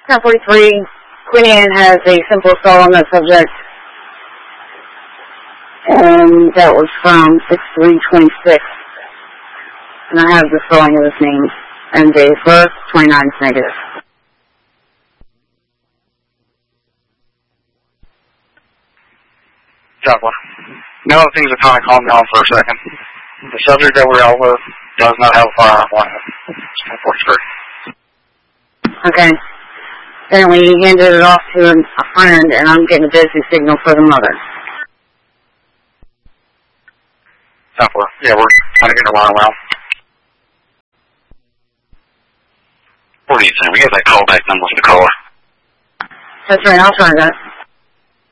10:43. Queen Anne has a simple assault on that subject, and that was from 6/3/26. And I have the spelling of his name and date of birth. 29 is negative. Joplin. Now that things are kind of calmed down for a second, the subject that we're over does not have a firearm on him. It's 10:43. Okay. Apparently he handed it off to a friend, and I'm getting a busy signal for the mother. 10-4. Yeah, we're kind of getting around. 40, we got that callback number for the caller. That's right, I'll try that.